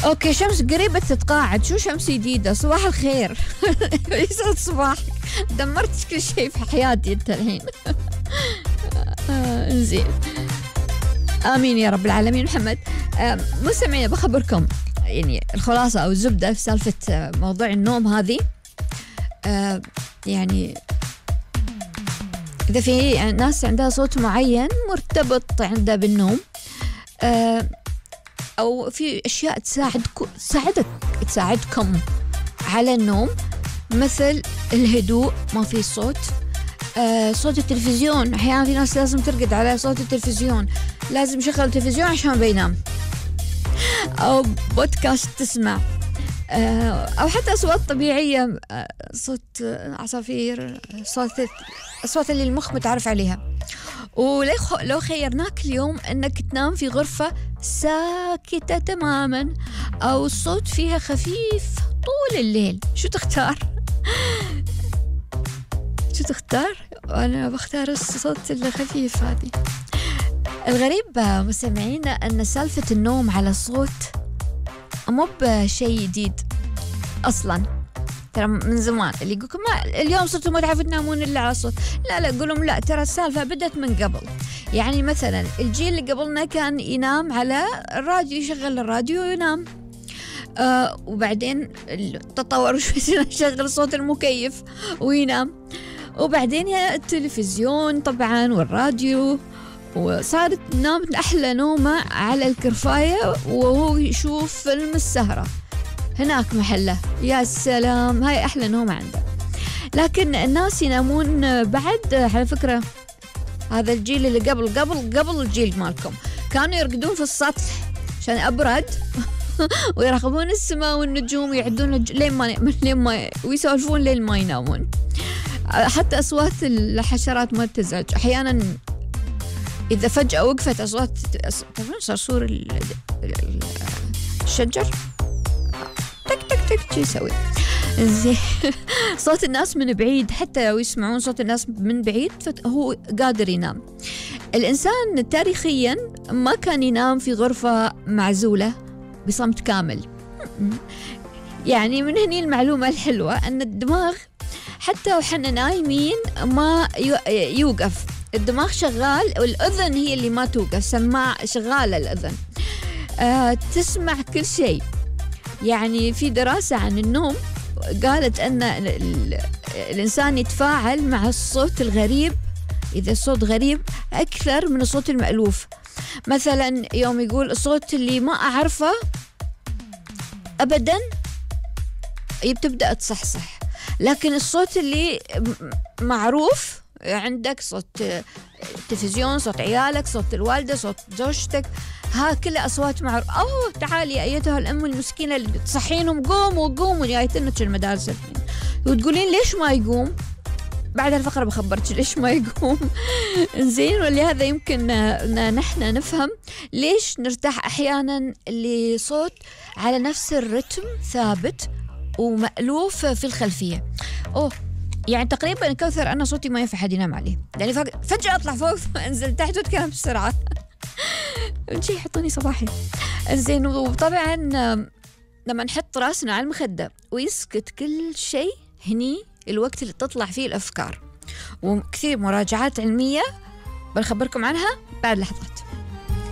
اوكي، شمس قريبة تتقاعد، شو شمس جديدة؟ صباح الخير. يسعد صباحك، دمرت كل شيء في حياتي انت الحين. زين، امين يا رب العالمين. محمد، مستمعين بخبركم يعني الخلاصة او الزبدة في سالفة موضوع النوم هذه. يعني إذا في ناس عندها صوت معين مرتبط عندها بالنوم، أو في أشياء تساعدكم على النوم، مثل الهدوء، ما في صوت، صوت التلفزيون. أحيانا في ناس لازم ترقد على صوت التلفزيون، لازم يشغل التلفزيون عشان بينام، أو بودكاست تسمع، أو حتى أصوات طبيعية، صوت عصافير، أصوات اللي المخ متعرف عليها. ولو خيرناك اليوم أنك تنام في غرفة ساكتة تماما، أو الصوت فيها خفيف طول الليل، شو تختار؟ شو تختار؟ أنا بختار الصوت الخفيف هذه. الغريب مستمعينا أن سالفة النوم على الصوت مو بشيء جديد أصلاً، ترى من زمان. اللي يقولكم اليوم صرتوا ما تعرفوا تنامون إلا على الصوت، لا قولهم لا، ترى السالفة بدأت من قبل. يعني مثلا الجيل اللي قبلنا كان ينام على الراديو، يشغل الراديو وينام، وبعدين التطور شوي يشغل صوت المكيف وينام، وبعدين التلفزيون طبعا والراديو، وصارت نام أحلى نومة على الكرفاية وهو يشوف فيلم السهرة هناك محله، يا سلام، هاي أحلى نومة عنده. لكن الناس ينامون بعد، على فكرة هذا الجيل اللي قبل الجيل مالكم كانوا يرقدون في السطح عشان أبرد ويراقبون السماء والنجوم، يعدون لين ما ويسولفون لين ما ينامون. حتى أصوات الحشرات ما تزعج أحيانا، إذا فجأة وقفت أصوات، تعرفون صرصور الشجر تك تك تك شي يسوي زين. صوت الناس من بعيد، حتى لو يسمعون صوت الناس من بعيد هو قادر ينام. الإنسان تاريخيا ما كان ينام في غرفة معزولة بصمت كامل. يعني من هني المعلومة الحلوة أن الدماغ حتى وحنا نايمين ما يوقف، الدماغ شغال، والأذن هي اللي ما توقف، سماع شغالة الأذن، تسمع كل شيء. يعني في دراسة عن النوم قالت أن الإنسان يتفاعل مع الصوت الغريب، إذا الصوت غريب، أكثر من الصوت المألوف. مثلا يوم يقول الصوت اللي ما أعرفه أبدا بتبدأ تصحصح، لكن الصوت اللي معروف، عندك صوت تلفزيون، صوت عيالك، صوت الوالدة، صوت زوجتك، ها كلها أصوات معروف. أوه تعالي أيتها الأم المسكينة اللي تصحينهم، قوموا جايتنك المدارس الحين، وتقولين ليش ما يقوم؟ بعد الفقرة بخبرتش ليش ما يقوم. زين، ولهذا يمكن نحن نفهم ليش نرتاح أحيانا لصوت على نفس الرتم ثابت ومألوف في الخلفية. يعني تقريبا كوثر أنا صوتي ما ينفع حد ينام عليه، يعني فجأة أطلع فوق أنزل تحت وأتكلم بسرعة. شي يحطوني صباحي. زين، وطبعا لما نحط راسنا على المخدة ويسكت كل شيء، هني الوقت اللي تطلع فيه الأفكار، وكثير مراجعات علمية بنخبركم عنها بعد لحظات.